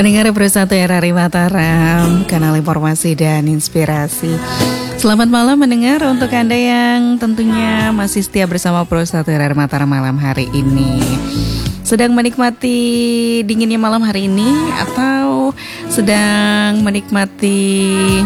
Pendengar Bersatu RRI Mataram, kanal informasi dan inspirasi. Selamat malam mendengar untuk Anda yang tentunya masih setia bersama Bersatu RRI Mataram malam hari ini. Sedang menikmati dinginnya malam hari ini atau sedang menikmati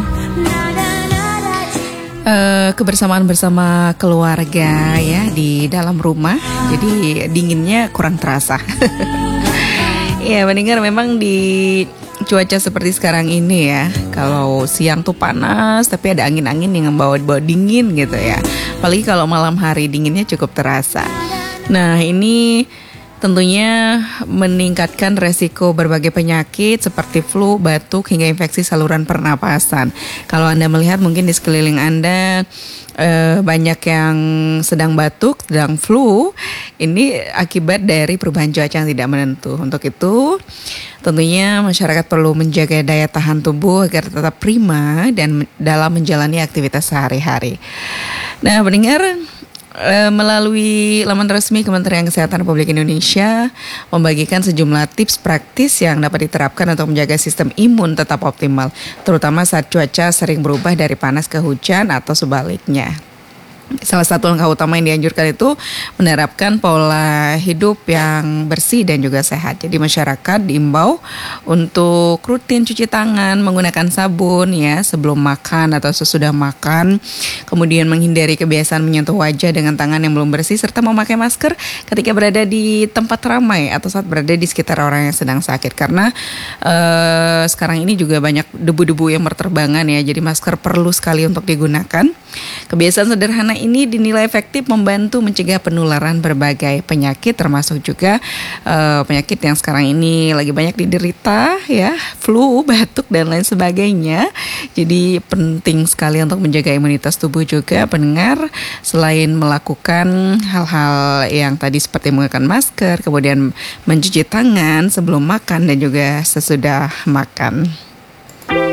kebersamaan bersama keluarga ya di dalam rumah. Jadi dinginnya kurang terasa. Ya, mendengar memang di cuaca seperti sekarang ini ya, kalau siang tuh panas tapi ada angin-angin yang membawa dingin gitu ya. Apalagi kalau malam hari dinginnya cukup terasa. Nah, ini tentunya meningkatkan resiko berbagai penyakit seperti flu, batuk, hingga infeksi saluran pernapasan. Kalau Anda melihat mungkin di sekeliling Anda banyak yang sedang batuk, sedang flu. Ini akibat dari perubahan cuaca yang tidak menentu. Untuk itu tentunya masyarakat perlu menjaga daya tahan tubuh agar tetap prima dan dalam menjalani aktivitas sehari-hari. Nah, pendengar, melalui laman resmi Kementerian Kesehatan Republik Indonesia membagikan sejumlah tips praktis yang dapat diterapkan untuk menjaga sistem imun tetap optimal, terutama saat cuaca sering berubah dari panas ke hujan atau sebaliknya. Salah satu langkah utama yang dianjurkan itu menerapkan pola hidup yang bersih dan juga sehat. Jadi masyarakat diimbau untuk rutin cuci tangan menggunakan sabun ya sebelum makan atau sesudah makan. Kemudian menghindari kebiasaan menyentuh wajah dengan tangan yang belum bersih serta memakai masker ketika berada di tempat ramai atau saat berada di sekitar orang yang sedang sakit. Karena sekarang ini juga banyak debu-debu yang berterbangan ya. Jadi masker perlu sekali untuk digunakan. Kebiasaan sederhana ini dinilai efektif membantu mencegah penularan berbagai penyakit, termasuk juga penyakit yang sekarang ini lagi banyak diderita ya, flu, batuk dan lain sebagainya. Jadi penting sekali untuk menjaga imunitas tubuh juga, pendengar, selain melakukan hal-hal yang tadi seperti menggunakan masker, kemudian mencuci tangan sebelum makan dan juga sesudah makan.